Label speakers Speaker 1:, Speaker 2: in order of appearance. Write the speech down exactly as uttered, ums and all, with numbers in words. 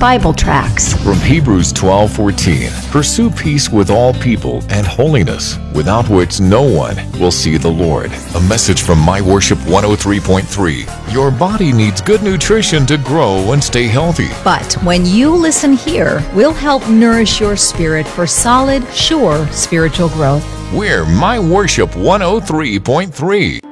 Speaker 1: Bible tracts.
Speaker 2: From Hebrews twelve fourteen, pursue peace with all people and holiness, without which no one will see the Lord. A message from My Worship one oh three point three. Your body needs good nutrition to grow and stay healthy.
Speaker 1: But when you listen here, we'll help nourish your spirit for solid, sure spiritual growth.
Speaker 2: We're My Worship one oh three point three.